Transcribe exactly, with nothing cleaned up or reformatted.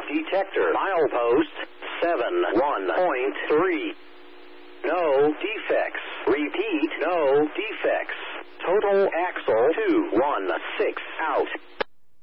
detector. Milepost seven one point three. No defects. Repeat, no defects. Total axle two one six out.